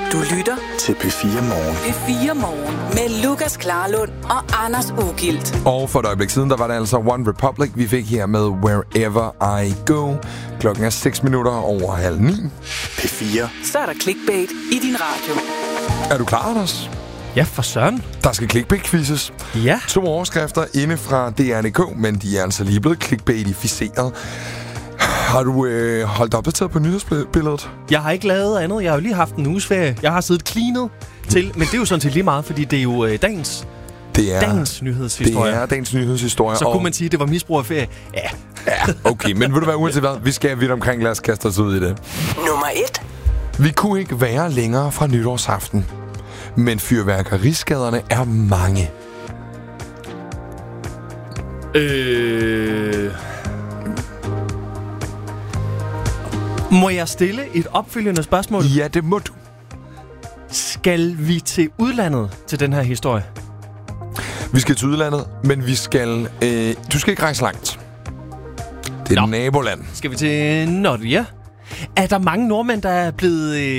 Du lytter til P4 Morgen. P4 Morgen med Lukas Klarlund og Anders Ugilt. Og for et øjeblik siden, der var det altså One Republic, vi fik her med Wherever I Go. Klokken er 6 minutter over 8:30. P4. Så er der clickbait i din radio. Er du klar, Anders? Ja, for søren. Der skal clickbait-quizzes. Ja. 2 overskrifter inde fra DR.dk, men de er altså lige blevet clickbaitificeret. Har du holdt opdateret på nyhedsbilledet? Jeg har ikke lavet andet. Jeg har jo lige haft en ugesferie. Jeg har siddet cleanet til, men det er jo sådan set lige meget, fordi det er jo dagens nyhedshistorie. Det er dagens nyhedshistorie. Så kunne man sige, at det var misbrug af ferie. Ja. Okay, men ved du hvad, uanset hvad, vi skal vidt omkring, lad os kaste os ud i det. Nummer 1. Vi kunne ikke være længere fra nytårsaften, men fyrværkeriskaderne er mange. Må jeg stille et opfølgende spørgsmål? Ja, det må du. Skal vi til udlandet til den her historie? Vi skal til udlandet, men vi skal... du skal ikke rejse langt. Det er et naboland. Skal vi til Norge? Er der mange nordmænd, der er blevet